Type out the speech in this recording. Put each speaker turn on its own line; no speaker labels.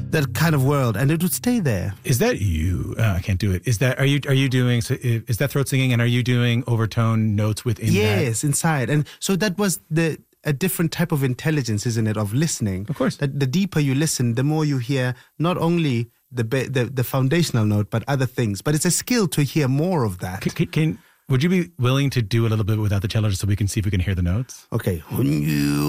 that kind of world, and it would stay there.
Is that you? I can't do it. Is that are you doing? So is that throat singing? And are you doing overtone notes within?
Yes, inside. And so that was a different type of intelligence, isn't it? Of listening.
Of course.
That the deeper you listen, the more you hear not only the foundational note, but other things. But it's a skill to hear more of that.
Would you be willing to do a little bit without the cello, just so we can see if we can hear the notes?
Okay.